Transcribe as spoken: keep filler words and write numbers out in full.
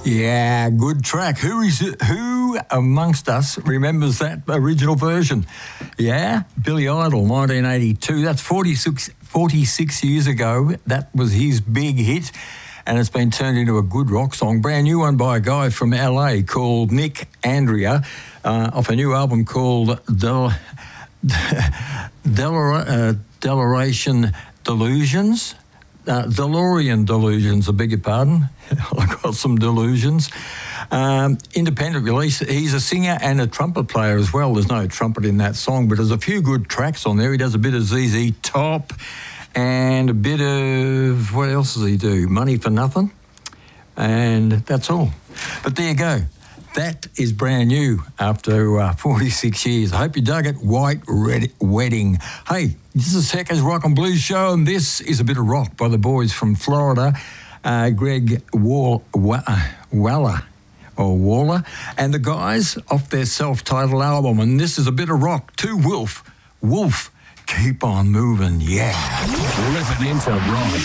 Yeah, good track. Who is it? Who amongst us remembers that original version? Yeah, Billy Idol, nineteen eighty-two. That's forty-six, forty-six years ago. That was his big hit, and it's been turned into a good rock song. Brand new one by a guy from L A called Nick Andrea, uh, off a new album called Del, Del, uh, Deleration Delusions. Uh, DeLorean Delusions, I beg your pardon. I've got some delusions. Um, independent release. He's a singer and a trumpet player as well. There's no trumpet in that song, but there's a few good tracks on there. He does a bit of Z Z Top and a bit of, what else does he do? Money for Nothing. And that's all. But there you go. That is brand new after uh, forty-six years. I hope you dug it. White Red Wedding. Hey, this is Hecker's Rock and Blues Show, and this is a bit of rock by the boys from Florida, uh, Greg Wall, Wa- Waller, or Waller, and the guys off their self-titled album. And this is a bit of rock. To Wolf. Wolf, keep on moving, yeah. Rip it into rock.